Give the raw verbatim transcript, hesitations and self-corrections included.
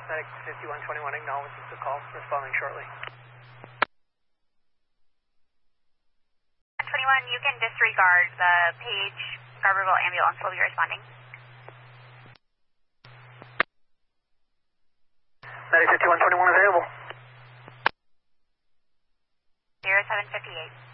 Medic fifty-one twenty-one acknowledges the call, responding shortly. twenty-one, you can disregard the Page Garberville ambulance. Will be responding. Medic fifty-one twenty-one available. zero seven fifty-eight.